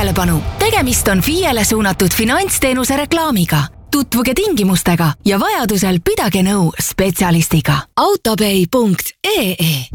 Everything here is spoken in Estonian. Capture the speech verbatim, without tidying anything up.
tähelepanu! Tegemist on F I E-le suunatud finantsteenuse reklaamiga. Tutvuge tingimustega ja vajadusel pidage nõu spetsialistiga. autopay punkt ee